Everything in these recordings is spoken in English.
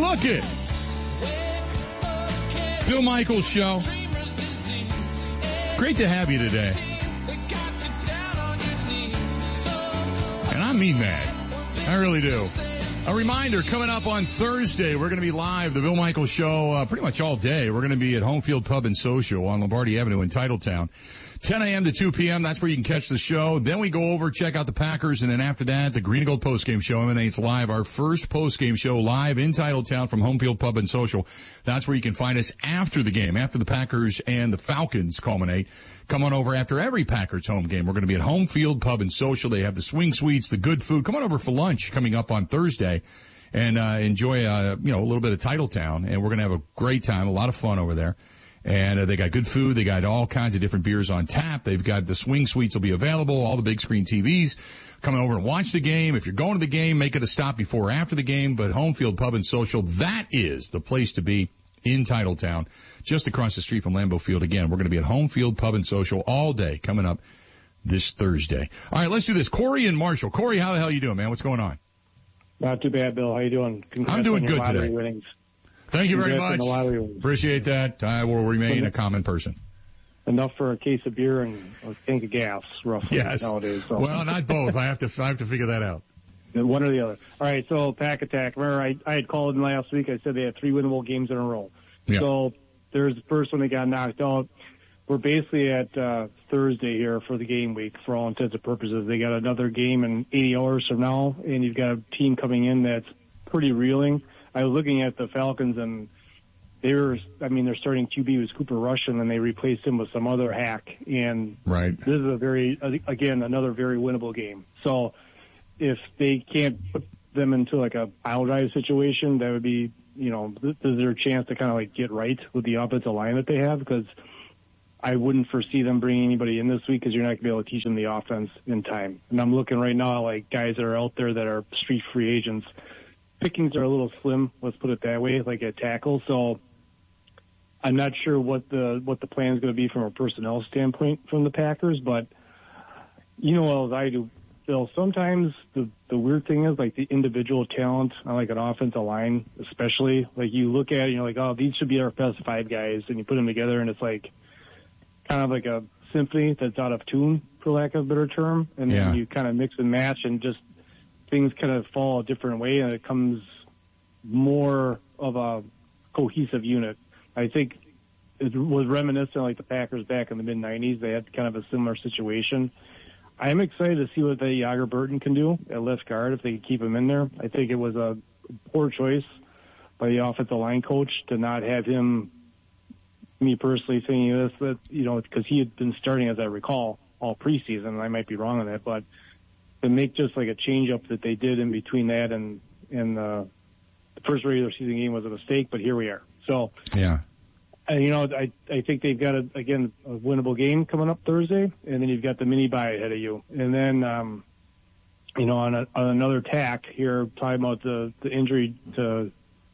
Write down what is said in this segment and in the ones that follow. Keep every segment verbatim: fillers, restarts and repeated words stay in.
Bucket. Bill Michaels Show. Great to have you today. And I mean that. I really do. A reminder, coming up on Thursday, we're going to be live, the Bill Michaels Show, uh, pretty much all day. We're going to be at Homefield Pub and Social on Lombardi Avenue in Titletown. ten a.m. to two p.m., that's where you can catch the show. Then we go over, check out the Packers, and then after that, the Green and Gold postgame show emanates live, our first postgame show live in Titletown from Homefield Pub and Social. That's where you can find us after the game, after the Packers and the Falcons culminate. Come on over after every Packers home game. We're going to be at Homefield Pub and Social. They have the swing suites, the good food. Come on over for lunch coming up on Thursday and uh enjoy, uh you know, a little bit of Titletown. And we're going to have a great time, a lot of fun over there. And uh, they got good food. They got all kinds of different beers on tap. They've got the swing suites will be available, all the big screen T Vs. Come over and watch the game. If you're going to the game, make it a stop before or after the game. But Homefield Pub and Social, that is the place to be in Titletown, just across the street from Lambeau Field. Again, we're going to be at Homefield Pub and Social all day coming up this Thursday. All right, let's do this. Corey and Marshall. Corey, how the hell are you doing, man? What's going on? Not too bad, Bill. How you doing? Congrats I'm doing on your good today. Winnings. Thank you very Congrats much. Appreciate that. I will remain a common person. Enough for a case of beer and a tank of gas, roughly, yes. nowadays. So. Well, not both. I have to I have to figure that out. One or the other. All right, so Pack Attack. Remember, I, I had called in last week. I said they had three winnable games in a row. Yeah. So there's the first one that got knocked out. We're basically at uh, Thursday here for the game week for all intents and purposes. They got another game in eighty hours from now, and you've got a team coming in that's pretty reeling. I was looking at the Falcons, and they were, I mean, their starting Q B was Cooper Rush, and then they replaced him with some other hack. And right. this is a very, again, another very winnable game. So if they can't put them into like a pile drive situation, that would be, you know, this is their chance to kind of like get right with the offensive line that they have, because I wouldn't foresee them bringing anybody in this week because you're not going to be able to teach them the offense in time. And I'm looking right now like guys that are out there that are street free agents. Pickings are a little slim, let's put it that way, like at tackle. So I'm not sure what the what the plan is going to be from a personnel standpoint from the Packers, but you know well as I do, Bill, sometimes the the weird thing is like the individual talent on like an offensive line, especially, like you look at it, you know, like, oh, these should be our best five guys, and you put them together and it's like kind of like a symphony that's out of tune, for lack of a better term, and yeah. then you kind of mix and match and just things kind of fall a different way, and it comes more of a cohesive unit. I think it was reminiscent like the Packers back in the mid nineties. They had kind of a similar situation. I'm excited to see what the Yager Burton can do at left guard if they can keep him in there. I think it was a poor choice by the offensive line coach to not have him, me personally thinking this, that, you know, because he had been starting, as I recall, all preseason, and I might be wrong on that, but to make just like a change up that they did in between that and, and uh, the first regular season game was a mistake, but here we are. So, yeah, and, you know, I I think they've got a, again a winnable game coming up Thursday, and then you've got the mini bye ahead of you, and then um, you know on, a, on another tack here, talking about the the injury to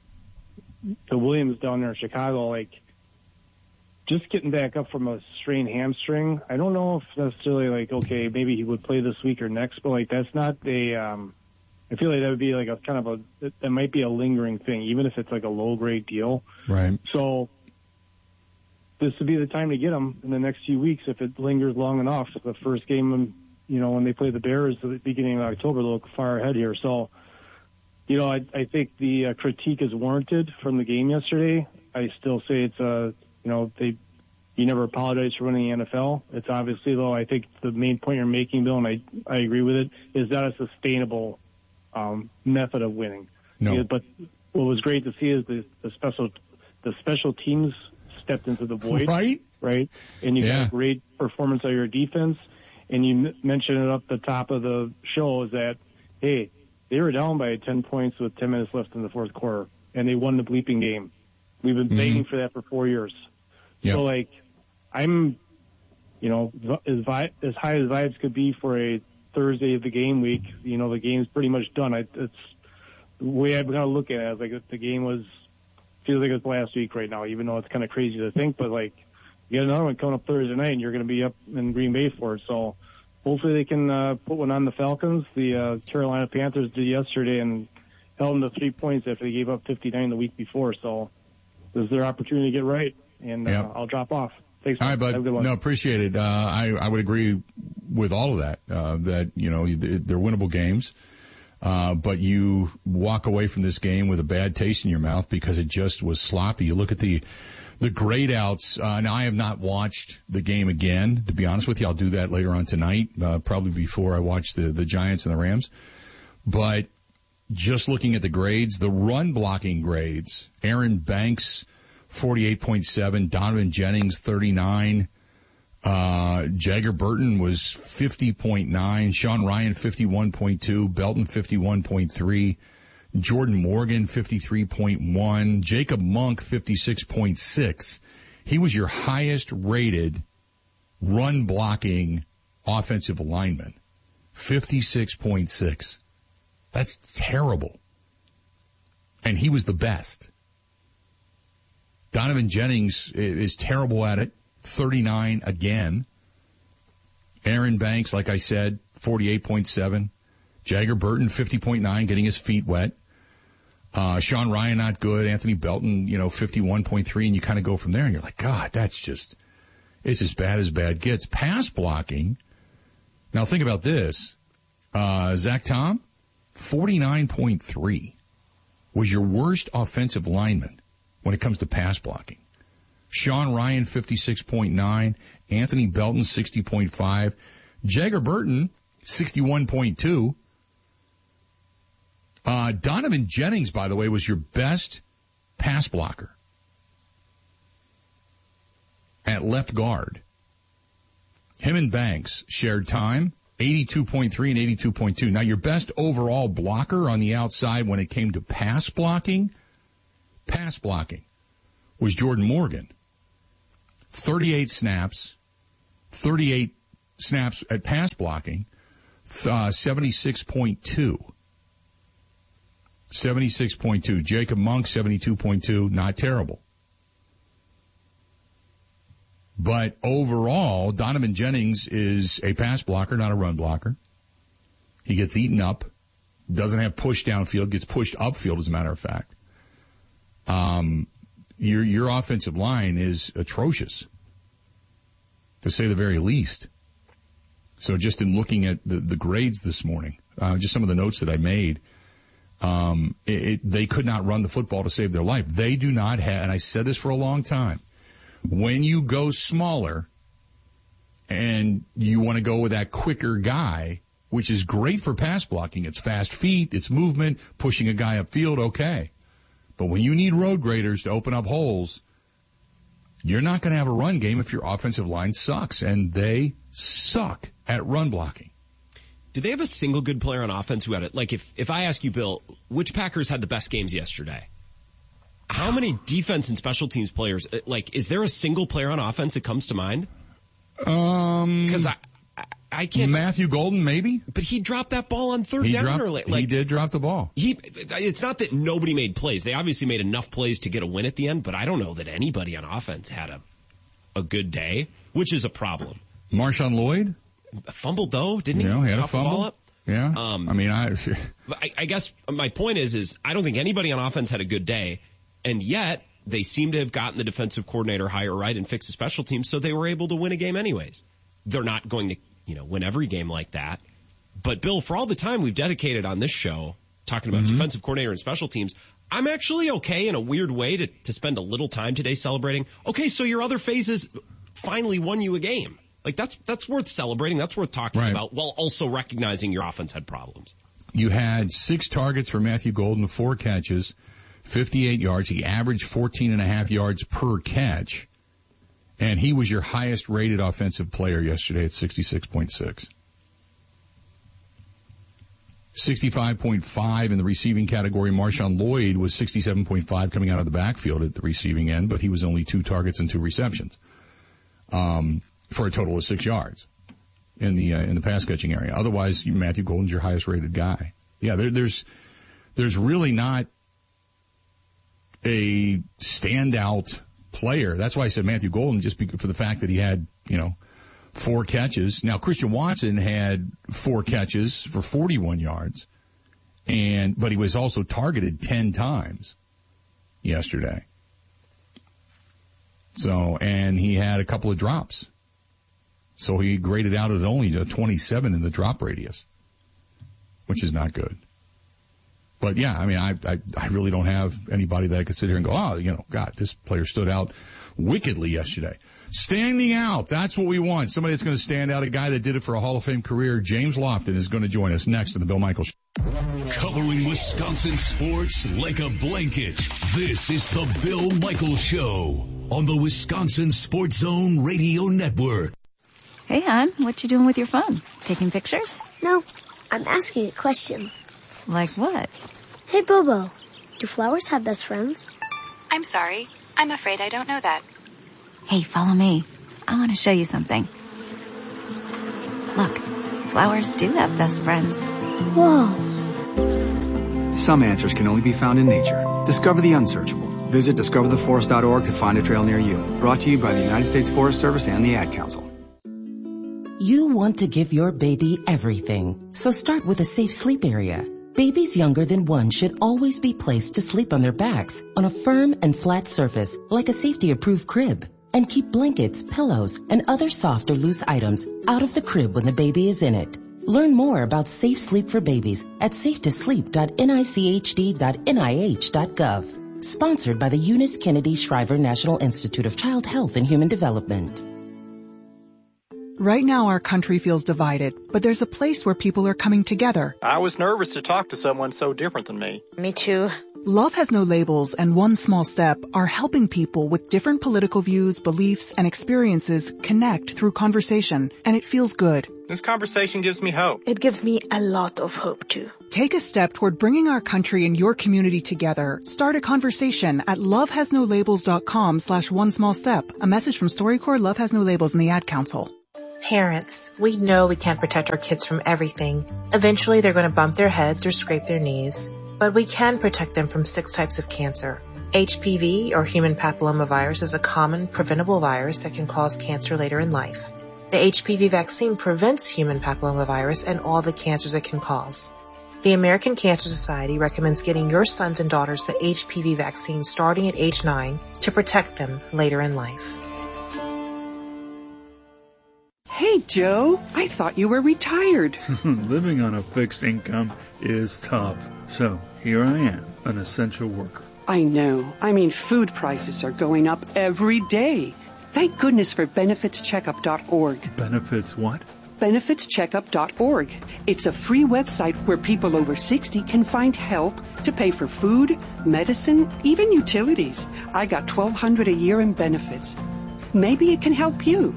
to Williams down there in Chicago, like just getting back up from a strained hamstring. I don't know if necessarily like okay maybe he would play this week or next, but like that's not a um, I feel like that would be like a kind of a, that might be a lingering thing, even if it's like a low grade deal. Right. So this would be the time to get them in the next few weeks if it lingers long enough. The first game, you know, when they play the Bears at the beginning of October, they'll look far ahead here. So, you know, I, I think the uh, critique is warranted from the game yesterday. I still say it's a, you know, they, you never apologize for winning the N F L. It's obviously, though, I think the main point you're making, Bill, and I, I agree with it, is not a sustainable Um, method of winning. No. Yeah, but what was great to see is the, the special the special teams stepped into the void, right? Right, and you yeah. got a great performance of your defense. And you m- mentioned it up the top of the show is that hey, they were down by ten points with ten minutes left in the fourth quarter, and they won the bleeping game. We've been mm-hmm. begging for that for four years. Yep. So like, I'm, you know, as vi- as high as vibes could be for a Thursday of the game week, you know, the game's pretty much done. I, it's the way I've got to look at it. Like the game was, feels like it's last week right now, even though it's kind of crazy to think, but like you got another one coming up Thursday night and you're going to be up in Green Bay for it. So hopefully they can, uh, put one on the Falcons. The, uh, Carolina Panthers did yesterday, and held them to three points after they gave up fifty-nine the week before. So this is their opportunity to get right, and uh, yep. I'll drop off. Thanks. All right, bud. Have a good one. No, appreciate it. Uh, I, I would agree with all of that, uh, that, you know, they're winnable games. Uh, but you walk away from this game with a bad taste in your mouth because it just was sloppy. You look at the, the grade outs. Uh, now I have not watched the game again, to be honest with you. I'll do that later on tonight, uh, probably before I watch the, the Giants and the Rams. But just looking at the grades, the run blocking grades, Aaron Banks, forty-eight point seven, Donovan Jennings, thirty-nine, uh, Jagger Burton was fifty point nine, Sean Ryan, fifty-one point two, Belton, fifty-one point three, Jordan Morgan, fifty-three point one, Jacob Monk, fifty-six point six. He was your highest rated run blocking offensive lineman, fifty-six point six. That's terrible. And he was the best. Donovan Jennings is terrible at it, thirty-nine again. Aaron Banks, like I said, forty-eight point seven. Jagger Burton, fifty point nine, getting his feet wet. Uh, Sean Ryan, not good. Anthony Belton, you know, fifty-one point three, and you kind of go from there, and you're like, God, that's just, it's as bad as bad gets. Pass blocking. Now think about this. Uh, Zach Tom, forty-nine point three, was your worst offensive lineman when it comes to pass blocking. Sean Ryan, fifty-six point nine. Anthony Belton, sixty point five. Jagger Burton, sixty-one point two. Uh, Donovan Jennings, by the way, was your best pass blocker at left guard. Him and Banks shared time, eighty-two point three and eighty-two point two. Now, your best overall blocker on the outside when it came to pass blocking, pass blocking, was Jordan Morgan. thirty-eight snaps, thirty-eight snaps at pass blocking, uh, seventy-six point two. seventy-six point two. Jacob Monk, seventy-two point two. Not terrible. But overall, Donovan Jennings is a pass blocker, not a run blocker. He gets eaten up, doesn't have push downfield, gets pushed upfield, as a matter of fact. Um, your, your offensive line is atrocious, to say the very least. So just in looking at the, the grades this morning, uh, just some of the notes that I made, um, it, it, they could not run the football to save their life. They do not have, and I said this for a long time, when you go smaller and you want to go with that quicker guy, which is great for pass blocking, it's fast feet, it's movement, pushing a guy upfield, okay. But when you need road graders to open up holes, you're not going to have a run game if your offensive line sucks, and they suck at run blocking. Do they have a single good player on offense who had it? Like, if, if I ask you, Bill, which Packers had the best games yesterday? How many defense and special teams players, like, is there a single player on offense that comes to mind? Um, Because I, I, I can't. Matthew Golden, maybe? But he dropped that ball on third He down. dropped, or like, he did drop the ball. He, it's not that nobody made plays. They obviously made enough plays to get a win at the end, but I don't know that anybody on offense had a, a good day, which is a problem. Marshawn Lloyd? Fumbled though, didn't he? You know, he had Drop a fumble. The ball up? Yeah. Um, I mean, I, I, I guess my point is, is I don't think anybody on offense had a good day, and yet they seem to have gotten the defensive coordinator hire right and fixed the special teams, so they were able to win a game anyways. They're not going to, you know, win every game like that. But Bill, for all the time we've dedicated on this show talking about mm-hmm. defensive coordinator and special teams, I'm actually okay in a weird way to, to spend a little time today celebrating. Okay, so your other phases finally won you a game. Like, that's that's worth celebrating. That's worth talking right. about, while also recognizing your offense had problems. You had six targets for Matthew Golden, four catches, fifty-eight yards. He averaged fourteen and a half yards per catch, and he was your highest rated offensive player yesterday at sixty-six point six. sixty-five point five in the receiving category. Marshawn Lloyd was sixty-seven point five coming out of the backfield at the receiving end, but he was only two targets and two receptions. Um, for a total of six yards in the uh, in the pass catching area. Otherwise, Matthew Golden's your highest rated guy. Yeah, there, there's there's really not a standout player. That's why I said Matthew Golden, just because, for the fact that he had, you know, four catches. Now, Christian Watson had four catches for forty-one yards, And, but he was also targeted ten times yesterday. So, and he had a couple of drops. So he graded out at only a twenty-seven in the drop radius, which is not good. But yeah, I mean, I, I, I really don't have anybody that I could sit here and go, oh, you know, God, this player stood out wickedly yesterday. Standing out, that's what we want. Somebody that's going to stand out, a guy that did it for a Hall of Fame career. James Lofton is going to join us next on the Bill Michaels Show. Covering Wisconsin sports like a blanket. This is the Bill Michaels Show on the Wisconsin Sports Zone Radio Network. Hey, hon, what you doing with your phone? Taking pictures? No, I'm asking it questions. Like what? Hey, Bobo, do flowers have best friends? I'm sorry. I'm afraid I don't know that. Hey, follow me. I want to show you something. Look, flowers do have best friends. Whoa. Some answers can only be found in nature. Discover the unsearchable. Visit discover the forest dot org to find a trail near you. Brought to you by the United States Forest Service and the Ad Council. You want to give your baby everything, so start with a safe sleep area. Babies younger than one should always be placed to sleep on their backs on a firm and flat surface like a safety-approved crib. And keep blankets, pillows, and other soft or loose items out of the crib when the baby is in it. Learn more about safe sleep for babies at safe to sleep dot N I C H D dot N I H dot gov. Sponsored by the Eunice Kennedy Shriver National Institute of Child Health and Human Development. Right now our country feels divided, but there's a place where people are coming together. I was nervous to talk to someone so different than me. Me too. Love Has No Labels and One Small Step are helping people with different political views, beliefs, and experiences connect through conversation, and it feels good. This conversation gives me hope. It gives me a lot of hope too. Take a step toward bringing our country and your community together. Start a conversation at love has no labels dot com slash one small step. A message from StoryCorps, Love Has No Labels, and the Ad Council. Parents, we know we can't protect our kids from everything. Eventually they're going to bump their heads or scrape their knees. But we can protect them from six types of cancer. H P V, or human papillomavirus, is a common preventable virus that can cause cancer later in life. The H P V vaccine prevents human papillomavirus and all the cancers it can cause. The American Cancer Society recommends getting your sons and daughters the H P V vaccine starting at age nine to protect them later in life. Hey, Joe, I thought you were retired. Living on a fixed income is tough. So here I am, an essential worker. I know. I mean, food prices are going up every day. Thank goodness for benefits checkup dot org. Benefits what? benefits checkup dot org. It's a free website where people over sixty can find help to pay for food, medicine, even utilities. I got twelve hundred dollars a year in benefits. Maybe it can help you.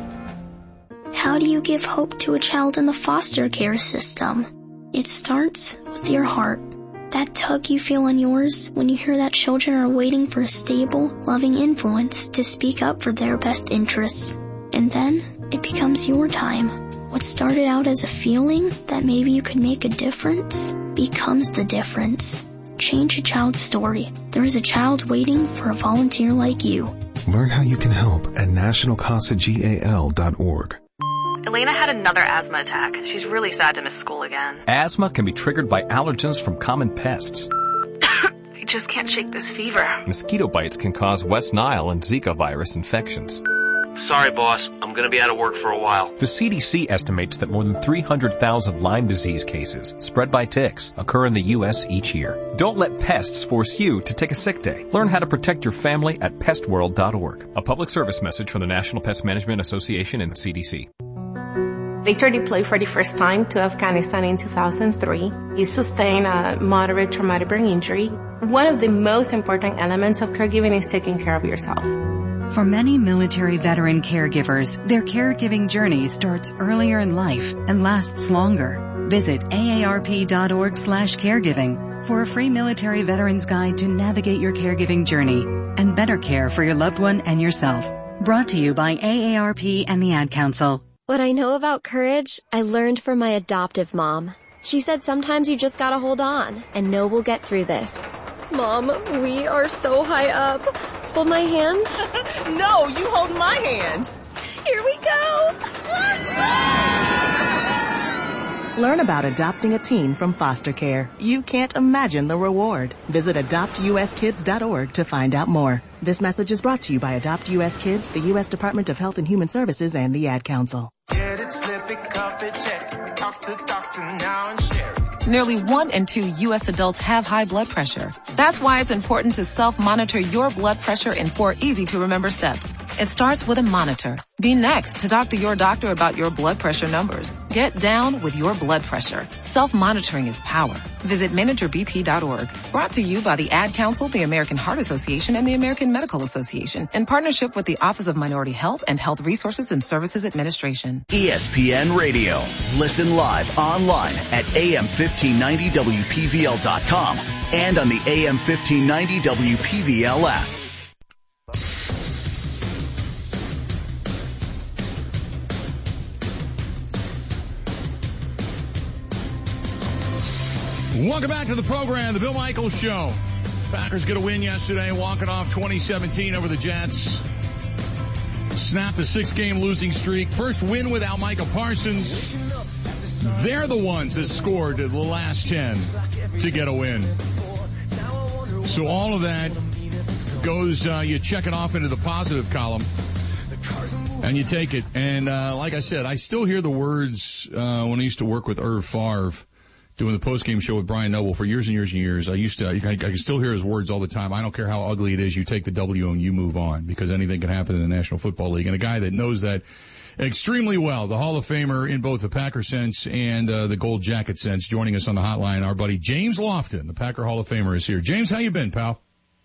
How do you give hope to a child in the foster care system? It starts with your heart. That tug you feel in yours when you hear that children are waiting for a stable, loving influence to speak up for their best interests. And then it becomes your time. What started out as a feeling that maybe you could make a difference becomes the difference. Change a child's story. There's a child waiting for a volunteer like you. Learn how you can help at national casa gal dot org. Elena had another asthma attack. She's really sad to miss school again. Asthma can be triggered by allergens from common pests. I just can't shake this fever. Mosquito bites can cause West Nile and Zika virus infections. Sorry, boss. I'm going to be out of work for a while. The C D C estimates that more than three hundred thousand Lyme disease cases spread by ticks occur in the U S each year. Don't let pests force you to take a sick day. Learn how to protect your family at pest world dot org. A public service message from the National Pest Management Association and the C D C. Victor deployed for the first time to Afghanistan in two thousand three. He sustained a moderate traumatic brain injury. One of the most important elements of caregiving is taking care of yourself. For many military veteran caregivers, their caregiving journey starts earlier in life and lasts longer. Visit A A R P dot org slash caregiving for a free military veterans guide to navigate your caregiving journey and better care for your loved one and yourself. Brought to you by A A R P and the Ad Council. What I know about courage, I learned from my adoptive mom. She said sometimes you just gotta hold on and know we'll get through this. Mom, we are so high up. Hold my hand. No, you hold my hand. Here we go. Learn about adopting a teen from foster care. You can't imagine the reward. Visit adopt u s kids dot org to find out more. This message is brought to you by Adopt U S Kids, the U S Department of Health and Human Services, and the Ad Council. Get it, slip it, cup it, check it. Talk to doctor now and share it. Nearly one in two U S adults have high blood pressure. That's why it's important to self-monitor your blood pressure in four easy-to-remember steps. It starts with a monitor. Be next to talk to your doctor about your blood pressure numbers. Get down with your blood pressure. Self-monitoring is power. Visit manager b p dot org. Brought to you by the Ad Council, the American Heart Association, and the American Medical Association in partnership with the Office of Minority Health and Health Resources and Services Administration. E S P N Radio. Listen live online at A M fifteen ninety W P V L dot com and on the A M fifteen ninety W P V L app. Welcome back to the program, the Bill Michaels Show. Packers get a win yesterday, walking off twenty seventeen over the Jets. Snapped a six-game losing streak. First win without Micah Parsons. They're the ones that scored the last ten to get a win. So all of that goes, uh, you check it off into the positive column, and you take it. And uh, like I said, I still hear the words uh, when I used to work with Irv Favre, doing the post-game show with Brian Noble for years and years and years. I used to, I, I can still hear his words all the time. I don't care how ugly it is. You take the W and you move on, because anything can happen in the National Football League. And a guy that knows that extremely well, the Hall of Famer in both the Packer sense and uh, the Gold Jacket sense, joining us on the hotline, our buddy James Lofton, the Packer Hall of Famer, is here. James, how you been, pal?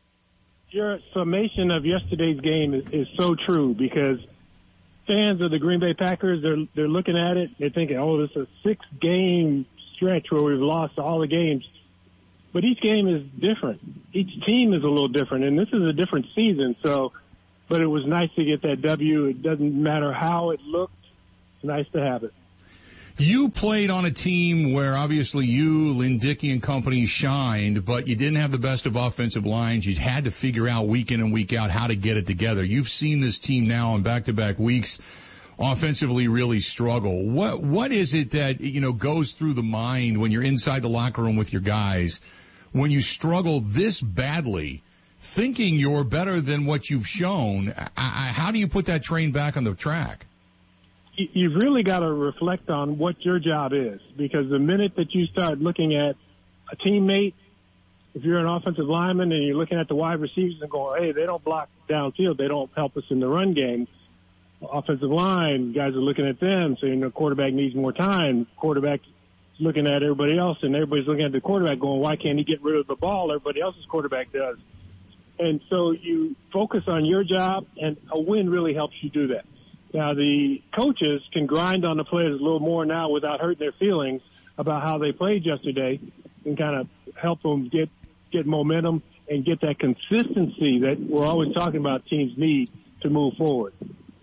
Your summation of yesterday's game is, is so true, because fans of the Green Bay Packers, they're they're looking at it, they're thinking, oh, this is a six-game stretch where we've lost all the games. But each game is different. Each team is a little different, and this is a different season. So, but it was nice to get that W. It doesn't matter how it looked. It's nice to have it. You played on a team where obviously you, Lynn Dickey and company shined, but you didn't have the best of offensive lines. You had to figure out week in and week out how to get it together. You've seen this team now on back-to-back weeks offensively really struggle. What what is it that, you know, goes through the mind when you're inside the locker room with your guys, when you struggle this badly, thinking you're better than what you've shown? I, I, how do you put that train back on the track? You've really got to reflect on what your job is, because the minute that you start looking at a teammate, if you're an offensive lineman and you're looking at the wide receivers and going, hey, they don't block downfield, they don't help us in the run game. Offensive line, guys are looking at them, saying the quarterback needs more time. Quarterback's looking at everybody else, and everybody's looking at the quarterback going, why can't he get rid of the ball? Everybody else's quarterback does. And so you focus on your job, and a win really helps you do that. Now, the coaches can grind on the players a little more now without hurting their feelings about how they played yesterday, and kind of help them get, get momentum and get that consistency that we're always talking about teams need to move forward.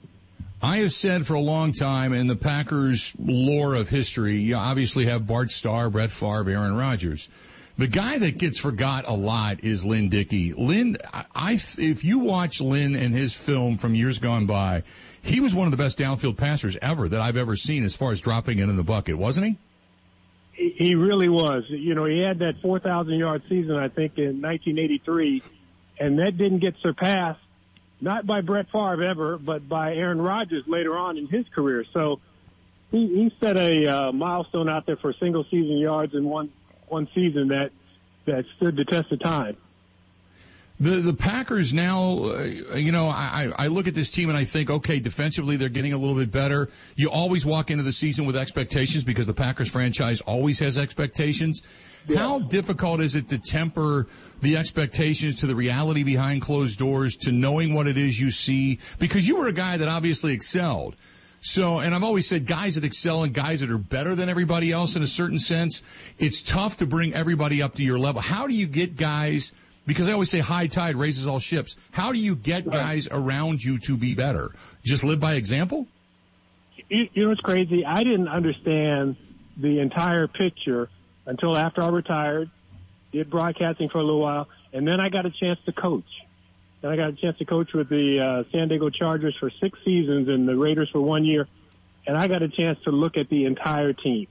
I have said for a long time, in the Packers' lore of history, you obviously have Bart Starr, Brett Favre, Aaron Rodgers. The guy that gets forgot a lot is Lynn Dickey. Lynn, I, if you watch Lynn and his film from years gone by, he was one of the best downfield passers ever that I've ever seen as far as dropping it in the bucket, wasn't he? He really was. You know, he had that four thousand yard season, I think, in nineteen eighty-three, and that didn't get surpassed. Not by Brett Favre ever, but by Aaron Rodgers later on in his career. So he, he set a uh, milestone out there for single season yards in one one season that that stood the test of time. The the Packers now, uh, you know, I, I look at this team and I think, okay, defensively they're getting a little bit better. You always walk into the season with expectations, because the Packers franchise always has expectations. Yeah. How difficult is it to temper the expectations to the reality behind closed doors, to knowing what it is you see? Because you were a guy that obviously excelled. So, and I've always said guys that excel and guys that are better than everybody else in a certain sense, it's tough to bring everybody up to your level. How do you get guys, because I always say high tide raises all ships, how do you get guys around you to be better? Just live by example? You, you know what's crazy? I didn't understand the entire picture until after I retired, did broadcasting for a little while, and then I got a chance to coach. And I got a chance to coach with the uh, San Diego Chargers for six seasons and the Raiders for one year. And I got a chance to look at the entire team.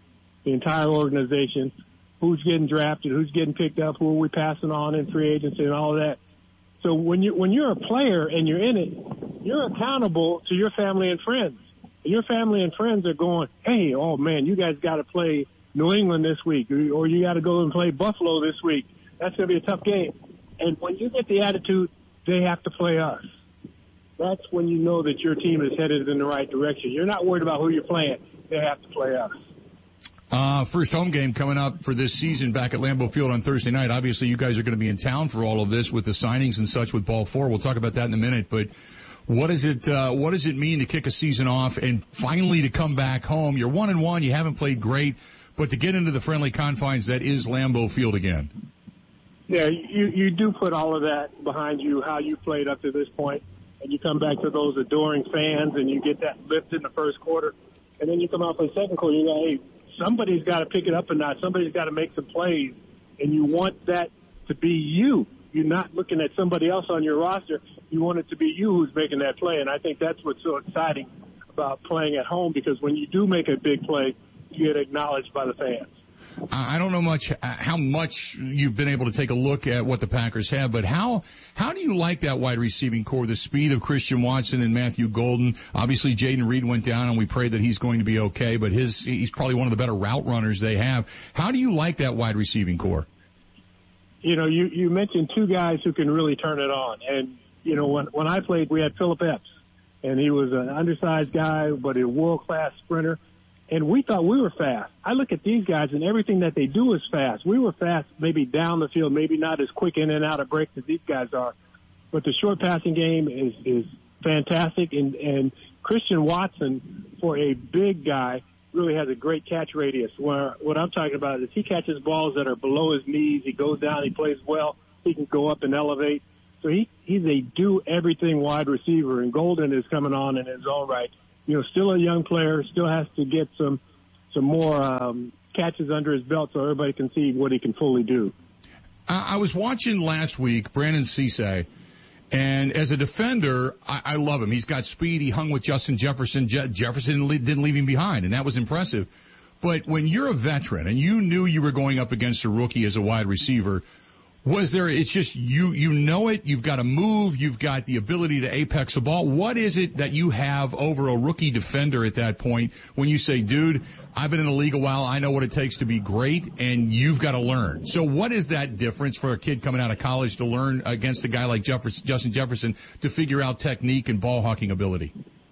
the entire organization, who's getting drafted, who's getting picked up, who are we passing on in free agency and all of that. So when you when you're a player and you're in it, you're accountable to your family and friends. Your family and friends are going, hey, oh man, you guys got to play New England this week, or you got to go and play Buffalo this week. That's going to be a tough game. And when you get the attitude, they have to play us. That's when you know that your team is headed in the right direction. You're not worried about who you're playing. They have to play us. Uh, first home game coming up for this season back at Lambeau Field on Thursday night. Obviously, you guys are going to be in town for all of this with the signings and such with Ball four. We'll talk about that in a minute. But what does it, uh, what does it mean to kick a season off and finally to come back home? You're one and one. You haven't played great, but to get into the friendly confines that is Lambeau Field again. Yeah, you, you do put all of that behind you, how you played up to this point, and you come back to those adoring fans and you get that lift in the first quarter. And then you come out for the second quarter, you go, hey, somebody's got to pick it up or not. Somebody's got to make some plays, and you want that to be you. You're not looking at somebody else on your roster. You want it to be you who's making that play, and I think that's what's so exciting about playing at home, because when you do make a big play, you get acknowledged by the fans. I don't know much how much you've been able to take a look at what the Packers have, but how how do you like that wide receiving core? The speed of Christian Watson and Matthew Golden. Obviously, Jaden Reed went down, and we pray that he's going to be okay. But his he's probably one of the better route runners they have. How do you like that wide receiving core? You know, you you mentioned two guys who can really turn it on, and you know when when I played, we had Philip Epps, and he was an undersized guy, but a world class sprinter. And we thought we were fast. I look at these guys, and everything that they do is fast. We were fast, maybe down the field, maybe not as quick in and out of breaks as these guys are. But the short passing game is, is fantastic. And, and Christian Watson, for a big guy, really has a great catch radius. Where what I'm talking about is he catches balls that are below his knees. He goes down. He plays well. He can go up and elevate. So he, he's a do-everything wide receiver. And Golden is coming on in his own right. You know, still a young player, still has to get some some more um, catches under his belt so everybody can see what he can fully do. I, I was watching last week Brandon Cisse, and as a defender, I, I love him. He's got speed. He hung with Justin Jefferson. Je- Jefferson didn't leave him behind, and that was impressive. But when you're a veteran and you knew you were going up against a rookie as a wide receiver, was there, it's just, you, you know it, you've got to move, you've got the ability to apex a ball. What is it that you have over a rookie defender at that point when you say, dude, I've been in the league a while, I know what it takes to be great, and you've got to learn. So what is that difference for a kid coming out of college to learn against a guy like Jefferson, Justin Jefferson to figure out technique and ball hawking ability?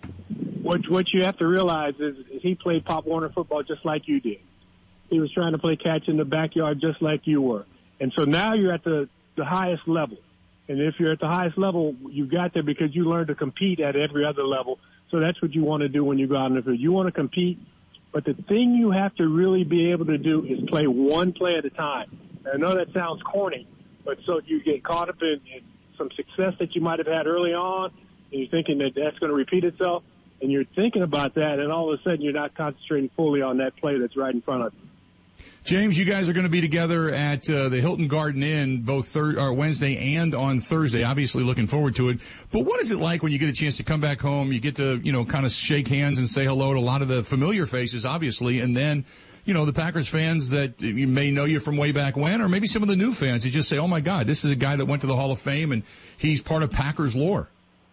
What, what you have to realize is he played Pop Warner football just like you did. He was trying to play catch in the backyard just like you were. And so now you're at the, the highest level. And if you're at the highest level, you got there because you learned to compete at every other level. So that's what you want to do when you go out in the field. You want to compete, but the thing you have to really be able to do is play one play at a time. I know that sounds corny, but so you get caught up in, in some success that you might have had early on, and you're thinking that that's going to repeat itself, and you're thinking about that, and all of a sudden you're not concentrating fully on that play that's right in front of you. James, you guys are going to be together at uh, the Hilton Garden Inn both thir- or Wednesday and on Thursday. Obviously looking forward to it. But what is it like when you get a chance to come back home? You get to, you know, kind of shake hands and say hello to a lot of the familiar faces, obviously, and then, you know, the Packers fans that you may know you from way back when, or maybe some of the new fans. You just say, oh, my God, this is a guy that went to the Hall of Fame, and he's part of Packers lore.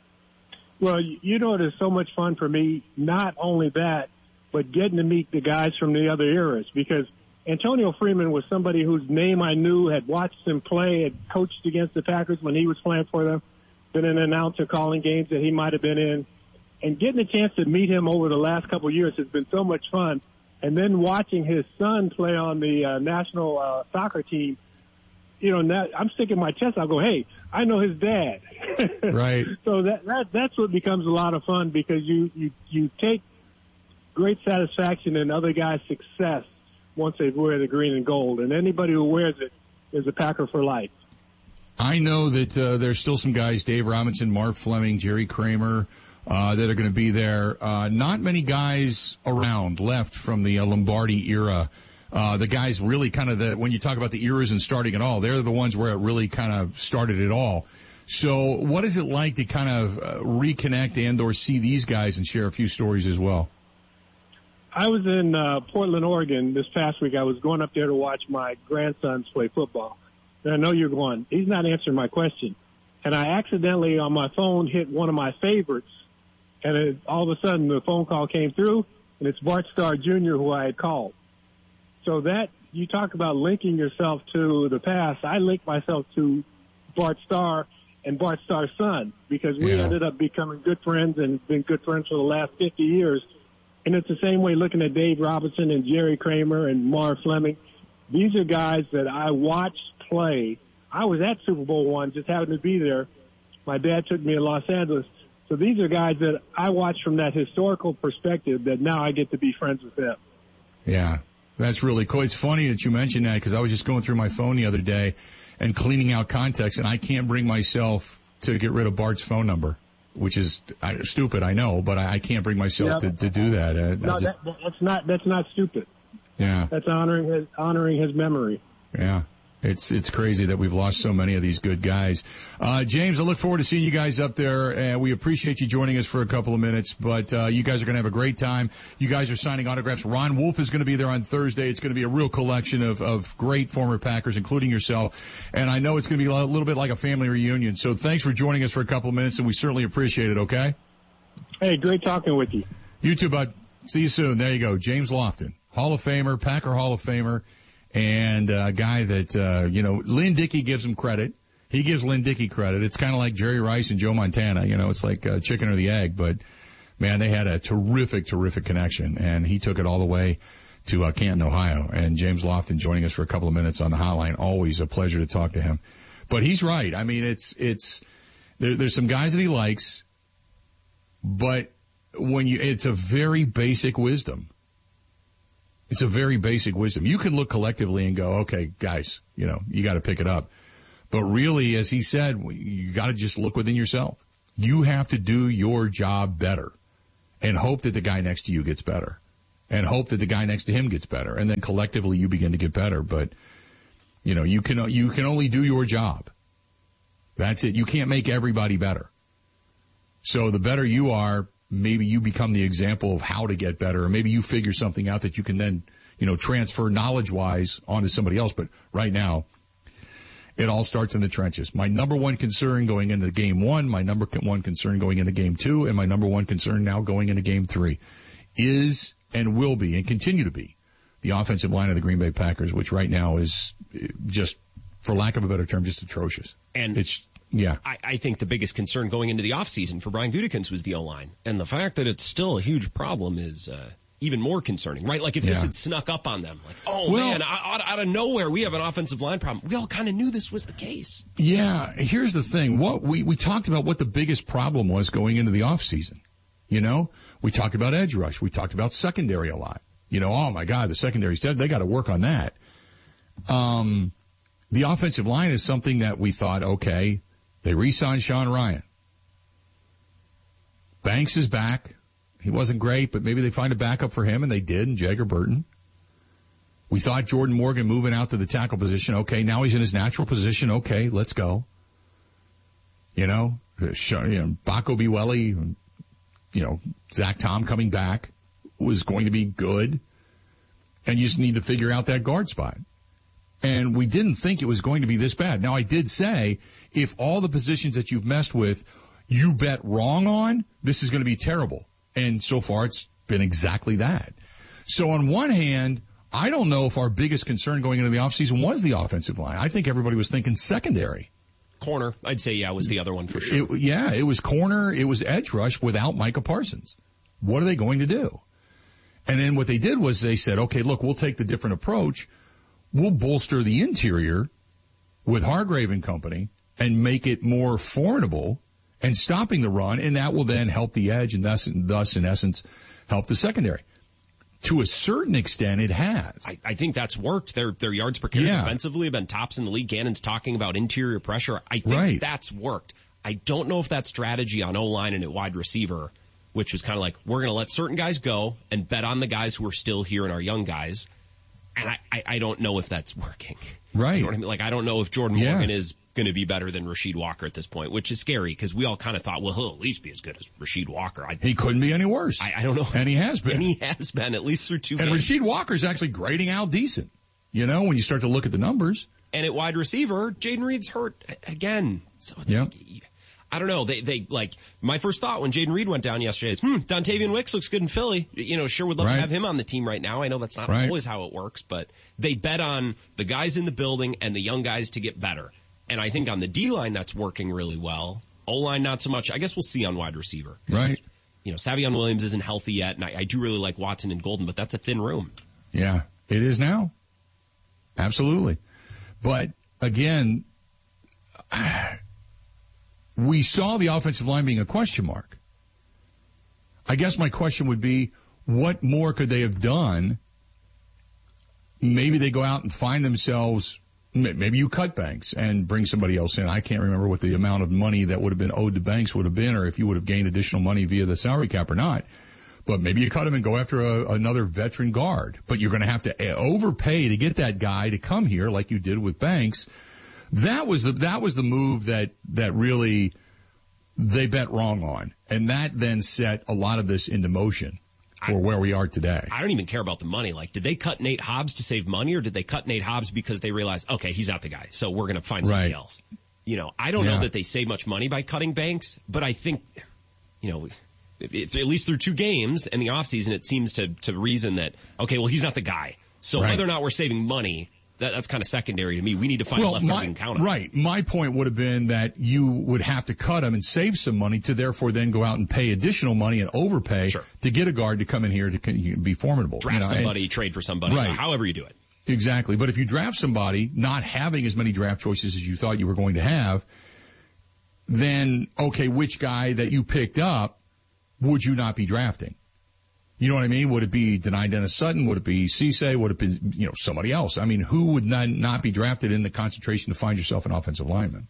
Well, you know, it is so much fun for me, not only that, but getting to meet the guys from the other eras, because Antonio Freeman was somebody whose name I knew, had watched him play, had coached against the Packers when he was playing for them, been an announcer calling games that he might have been in. And getting a chance to meet him over the last couple of years has been so much fun. And then watching his son play on the uh, national uh, soccer team, you know, now I'm sticking my chest. I'll go, hey, I know his dad. Right. So that, that that's what becomes a lot of fun, because you, you, you take great satisfaction in other guys' success once they wear the green and gold. And anybody who wears it is a Packer for life. I know that uh, there's still some guys, Dave Robinson, Mark Fleming, Jerry Kramer, uh, that are going to be there. Uh, not many guys around left from the uh, Lombardi era. Uh, the guys really kind of the, when you talk about the eras and starting it all, they're the ones where it really kind of started it all. So what is it like to kind of uh, reconnect and or see these guys and share a few stories as well? I was in uh, Portland, Oregon this past week. I was going up there to watch my grandsons play football. And I know you're going, he's not answering my question. And I accidentally on my phone hit one of my favorites. And it, all of a sudden the phone call came through, and it's Bart Starr Junior who I had called. So that, you talk about linking yourself to the past. I linked myself to Bart Starr and Bart Starr's son because we Yeah. ended up becoming good friends and been good friends for the last fifty years. And it's the same way looking at Dave Robinson and Jerry Kramer and Marv Fleming. These are guys that I watched play. I was at Super Bowl one, just happened to be there. My dad took me to Los Angeles. So these are guys that I watch from that historical perspective that now I get to be friends with them. Yeah, that's really cool. It's funny that you mentioned that because I was just going through my phone the other day and cleaning out contacts, and I can't bring myself to get rid of Bart's phone number, which is I, stupid, I know, but I, I can't bring myself Yeah. to, to do that. I, No, I just, that, that's not that's not stupid. yeah, That's honoring his honoring his memory. yeah. It's it's crazy that we've lost so many of these good guys. Uh, James, I look forward to seeing you guys up there, and we appreciate you joining us for a couple of minutes. But uh, you guys are going to have a great time. You guys are signing autographs. Ron Wolf is going to be there on Thursday. It's going to be a real collection of, of great former Packers, including yourself. And I know it's going to be a little bit like a family reunion. So thanks for joining us for a couple of minutes, and we certainly appreciate it, okay? Hey, great talking with you. You too, bud. See you soon. There you go. James Lofton, Hall of Famer, Packer Hall of Famer. And a guy that, uh, you know, Lynn Dickey gives him credit. He gives Lynn Dickey credit. It's kind of like Jerry Rice and Joe Montana. You know, it's like uh, chicken or the egg. But, man, they had a terrific, terrific connection. And he took it all the way to uh, Canton, Ohio. And James Lofton joining us for a couple of minutes on the hotline. Always a pleasure to talk to him. But he's right. I mean, it's, it's, there, there's some guys that he likes. But when you, it's a very basic wisdom. It's a very basic wisdom. You can look collectively and go, okay, guys, you know, you got to pick it up. But really, as he said, you got to just look within yourself. You have to do your job better and hope that the guy next to you gets better and hope that the guy next to him gets better. And then collectively you begin to get better. But, you know, you can, you can only do your job. That's it. You can't make everybody better. So the better you are, maybe you become the example of how to get better, or maybe you figure something out that you can then, you know, transfer knowledge-wise onto somebody else. But right now, it all starts in the trenches. My number one concern going into game one, my number one concern going into game two, and my number one concern now going into game three is and will be and continue to be the offensive line of the Green Bay Packers, which right now is just, for lack of a better term, just atrocious. And it's Yeah. I, I think the biggest concern going into the offseason for Brian Gutekunst was the O-line. And the fact that it's still a huge problem is uh, even more concerning, right? Like if this Yeah. had snuck up on them, like, oh, Well- man, out, out of nowhere we have an offensive line problem. We all kind of knew this was the case. Yeah, here's the thing. What we, we talked about what the biggest problem was going into the offseason. You know, we talked about edge rush. We talked about secondary a lot. You know, oh my God, the secondary's dead. They got to work on that. Um, the offensive line is something that we thought, okay, they re-signed Sean Ryan. Banks is back. He wasn't great, but maybe they find a backup for him, and they did, and Jagger Burton. We thought Jordan Morgan moving out to the tackle position. Okay, now he's in his natural position. Okay, let's go. You know, you know Baco Biwelli, you know, Zach Tom coming back was going to be good. And you just need to figure out that guard spot. And we didn't think it was going to be this bad. Now, I did say, if all the positions that you've messed with, you bet wrong on, this is going to be terrible. And so far, it's been exactly that. So on one hand, I don't know if our biggest concern going into the offseason was the offensive line. I think everybody was thinking secondary. Corner, I'd say, yeah, was the other one for sure. It, yeah, it was corner. It was edge rush without Micah Parsons. What are they going to do? And then what they did was they said, okay, look, we'll take the different approach. We'll bolster the interior with Hargrave and company and make it more formidable and stopping the run, and that will then help the edge and thus, thus in essence, help the secondary. To a certain extent, it has. I, I think that's worked. Their their yards per carry Yeah. defensively have been tops in the league. Gannon's talking about interior pressure. I think Right. that's worked. I don't know if that strategy on O-line and at wide receiver, which was kind of like, we're going to let certain guys go and bet on the guys who are still here and our young guys. And I, I, I don't know if that's working. Right. You know what I mean? Like, I don't know if Jordan Yeah. Morgan is going to be better than Rasheed Walker at this point, which is scary because we all kind of thought, well, he'll at least be as good as Rasheed Walker. I, he couldn't be any worse. I, I don't know. And he has been. And he has been, at least through two and games. And Rasheed Walker's actually grading out decent, you know, when you start to look at the numbers. And at wide receiver, Jaden Reed's hurt again. So it's yeah. like, I don't know. They, they, like, my first thought when Jaden Reed went down yesterday is, hmm, Dontavian Wicks looks good in Philly. You know, sure would love right. to have him on the team right now. I know that's not right. always how it works, but they bet on the guys in the building and the young guys to get better. And I think on the D-line, that's working really well. O-line, not so much. I guess we'll see on wide receiver. Right. You know, Savion Williams isn't healthy yet, and I, I do really like Watson and Golden, but that's a thin room. Yeah, it is now. Absolutely. But, again, we saw the offensive line being a question mark. I guess my question would be, what more could they have done? Maybe they go out and find themselves, maybe you cut Banks and bring somebody else in. I can't remember what the amount of money that would have been owed to Banks would have been, or if you would have gained additional money via the salary cap or not. But maybe you cut him and go after a, another veteran guard. But you're going to have to overpay to get that guy to come here like you did with Banks. That was the, that was the move that, that really they bet wrong on. And that then set a lot of this into motion for I, where we are today. I don't even care about the money. Like, did they cut Nate Hobbs to save money, or did they cut Nate Hobbs because they realized, okay, he's not the guy, so we're going to find somebody right. else? You know, I don't yeah. know that they save much money by cutting Banks, but I think, you know, it, it, at least through two games in the offseason, it seems to, to reason that, okay, well, he's not the guy. So right. whether or not we're saving money, That, that's kind of secondary to me. We need to find well, a left guard my, we can count on. Right. My point would have been that you would have to cut him and save some money to therefore then go out and pay additional money and overpay sure. to get a guard to come in here to be formidable. Draft you know, somebody, and, trade for somebody, right. however you do it. Exactly. But if you draft somebody not having as many draft choices as you thought you were going to have, then, okay, which guy that you picked up would you not be drafting? You know what I mean? Would it be Denai Dennis Sutton? Would it be Cisse? Would it be, you know, somebody else? I mean, who would not, not be drafted in the concentration to find yourself an offensive lineman?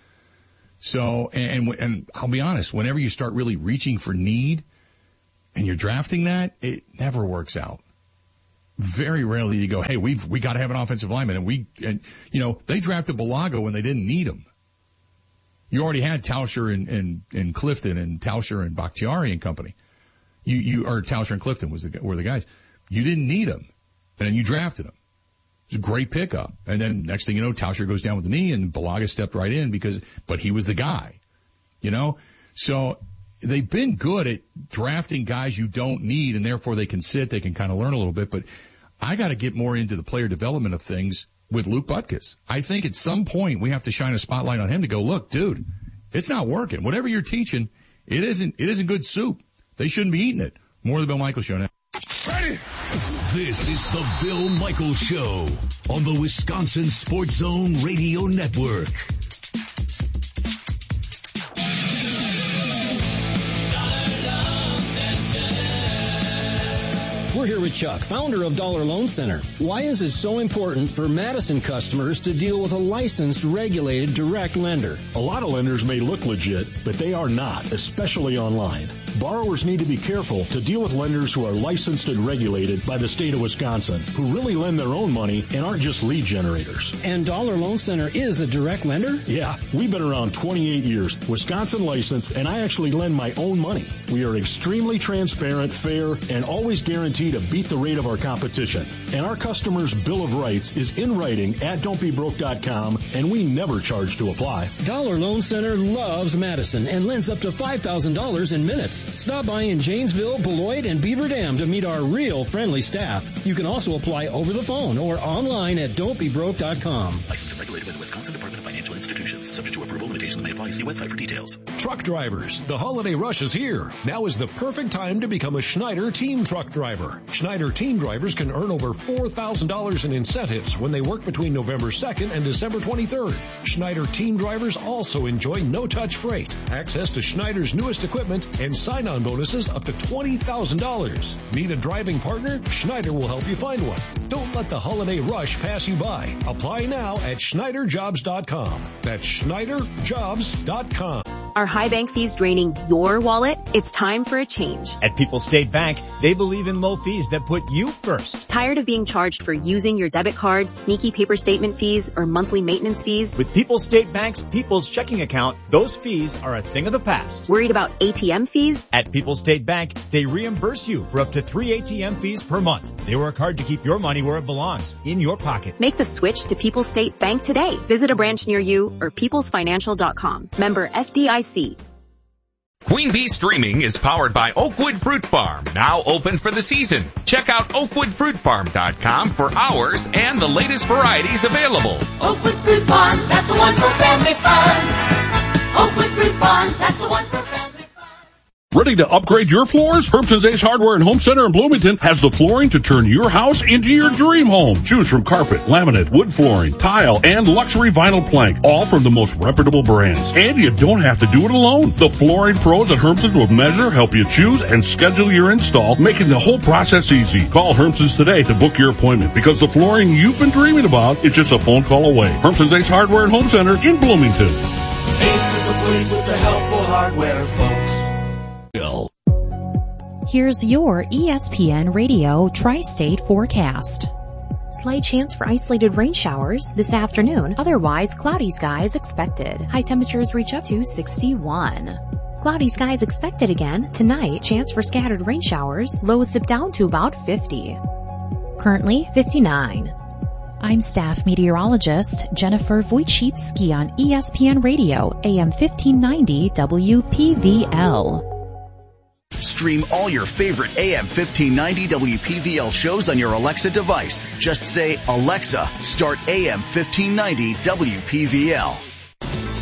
So, and, and I'll be honest, whenever you start really reaching for need and you're drafting that, it never works out. Very rarely you go, hey, we've, we got to have an offensive lineman. And we, and, you know, they drafted Balago when they didn't need him. You already had Tauscher and, and, and Clifton and Tauscher and Bakhtiari and company. You, you, or Tauscher and Clifton was the, were the guys. You didn't need them. And then you drafted them. It was a great pickup. And then next thing you know, Tauscher goes down with the knee and Balaga stepped right in because, but he was the guy. You know? So they've been good at drafting guys you don't need and therefore they can sit, they can kind of learn a little bit. But I got to get more into the player development of things with Luke Butkus. I think at some point we have to shine a spotlight on him to go, look, dude, it's not working. Whatever you're teaching, it isn't, it isn't good soup. They shouldn't be eating it. More of the Bill Michaels Show now. Ready? This is the Bill Michaels Show on the Wisconsin Sports Zone Radio Network. We're here with Chuck, founder of Dollar Loan Center. Why is it so important for Madison customers to deal with a licensed, regulated, direct lender? A lot of lenders may look legit, but they are not, especially online. Borrowers need to be careful to deal with lenders who are licensed and regulated by the state of Wisconsin, who really lend their own money and aren't just lead generators. And Dollar Loan Center is a direct lender? Yeah, we've been around twenty-eight years, Wisconsin licensed, and I actually lend my own money. We are extremely transparent, fair, and always guarantee to beat the rate of our competition. And our customers' Bill of Rights is in writing at don't be broke dot com, and we never charge to apply. Dollar Loan Center loves Madison and lends up to five thousand dollars in minutes. Stop by in Janesville, Beloit, and Beaver Dam to meet our real friendly staff. You can also apply over the phone or online at don't be broke dot com. Licensed and regulated by the Wisconsin Department of Financial Institutions. Subject to approval, limitations may apply. See website for details. Truck drivers, the holiday rush is here. Now is the perfect time to become a Schneider Team Truck Driver. Schneider Team Drivers can earn over four thousand dollars in incentives when they work between November second and December twenty-third. Schneider Team Drivers also enjoy no-touch freight, access to Schneider's newest equipment, and sign-on bonuses up to twenty thousand dollars. Need a driving partner? Schneider will help you find one. Don't let the holiday rush pass you by. Apply now at Schneider Jobs dot com. That's Schneider Jobs dot com. Are high bank fees draining your wallet? It's time for a change. At People's State Bank, they believe in low fees that put you first. Tired of being charged for using your debit card, sneaky paper statement fees, or monthly maintenance fees? With People's State Bank's People's Checking Account, those fees are a thing of the past. Worried about A T M fees? At People's State Bank, they reimburse you for up to three A T M fees per month. They work hard to keep your money where it belongs, in your pocket. Make the switch to People's State Bank today. Visit a branch near you or peoples financial dot com. Member F D I C. Queen Bee Streaming is powered by Oakwood Fruit Farm, now open for the season. Check out oakwood fruit farm dot com for hours and the latest varieties available. Oakwood Fruit Farms, that's the one for family fun. Oakwood Fruit Farms, that's the one for family fun. Ready to upgrade your floors? Hermson's Ace Hardware and Home Center in Bloomington has the flooring to turn your house into your dream home. Choose from carpet, laminate, wood flooring, tile, and luxury vinyl plank, all from the most reputable brands. And you don't have to do it alone. The flooring pros at Hermson's will measure, help you choose, and schedule your install, making the whole process easy. Call Hermson's today to book your appointment, because the flooring you've been dreaming about is just a phone call away. Hermson's Ace Hardware and Home Center in Bloomington. Ace is the place with the helpful hardware, folks. Here's your E S P N Radio Tri-State forecast. Slight chance for isolated rain showers this afternoon. Otherwise, cloudy skies expected. High temperatures reach up to sixty-one. Cloudy skies expected again tonight. Chance for scattered rain showers. Lows dip down to about fifty. Currently fifty-nine. I'm staff meteorologist Jennifer Wojcicki on E S P N Radio, A M fifteen ninety W P V L. Stream all your favorite A M fifteen ninety W P V L shows on your Alexa device. Just say, Alexa, start A M fifteen ninety W P V L.